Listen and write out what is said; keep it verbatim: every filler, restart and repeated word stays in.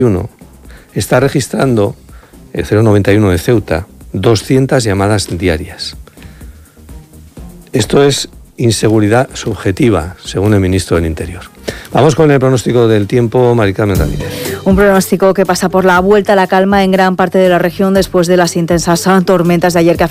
uno está registrando, el cero noventa y uno de Ceuta, doscientas llamadas diarias. Esto es inseguridad subjetiva, según el ministro del Interior. Vamos con el pronóstico del tiempo, Mari Carmen Ramírez. Un pronóstico que pasa por la vuelta a la calma en gran parte de la región después de las intensas tormentas de ayer que